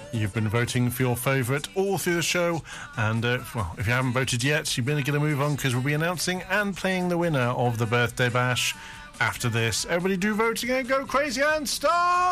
You've been voting for your favourite all through the show, and if you haven't voted yet, you better get a move on, because we'll be announcing and playing the winner of the Birthday Bash after this. Everybody do vote again, go crazy and start!